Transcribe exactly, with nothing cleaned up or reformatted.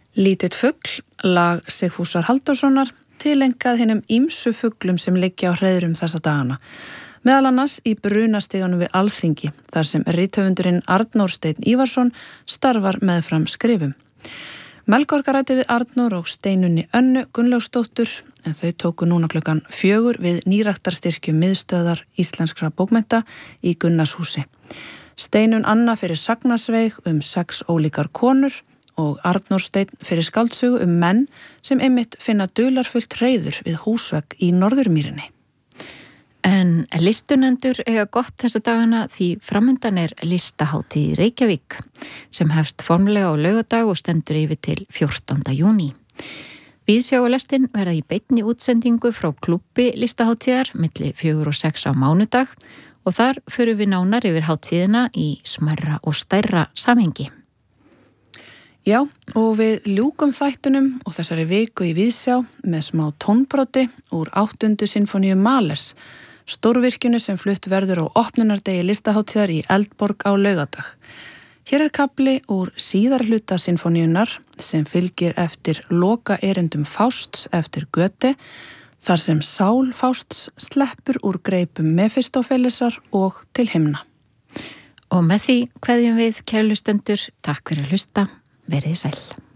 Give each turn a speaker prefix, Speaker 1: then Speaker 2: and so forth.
Speaker 1: Lítið fugl, lag Sigfúsar Halldórssonar, tileinkað hinum ýmsu fuglum sem liggja á hreiðrum þessa dagana. Meðal annars í brunastiganum við Alþingi, þar sem rithöfundurinn Arnór Steinn Ívarsson starfar meðfram skrifum. Melkorka ræddi við Arnór og Steinunni Önnu Gunnlaugsdóttur, en þau tóku núna klukkan fjögur við nýræktarstyrkjum miðstöðar íslenskra bókmennta í Gunnarshúsi. Steinun Anna fyrir sagnasveig um sex ólíkar konur og Arnór Steinn fyrir skáldsögu um menn sem einmitt finna dularfullt hreiður við húsvegg í Norðurmýrinni.
Speaker 2: En listunendur eiga gott þessa dagana því framundan er listahátíð í Reykjavík sem hefst formlega á laugardag og stendur yfir til fjórtánda júní. Viðsjálestin verða í beinni útsendingu frá klúbbi listahátíðar milli fjögur og sex á mánudag og þar förum við nánar yfir hátíðina í smærra og stærra samhengi.
Speaker 1: Já, og við ljúkum þættunum og þessari viku í Viðsjá með smá tónbroti úr áttundu sinfoníu Mahlers, stórvirkjunu sem flutt verður á opnunardegi listahátíðar í Eldborg á laugardag. Hér er kafli úr síðar hluta sinfoníunar sem fylgir eftir loka erindum Fausts eftir Goethe, þar sem sál Fausts sleppur úr greipum Mefistófelesar og til himna.
Speaker 2: Og með því kveðjum við kæru hlustendur, takk fyrir að hlusta. Verið sæl.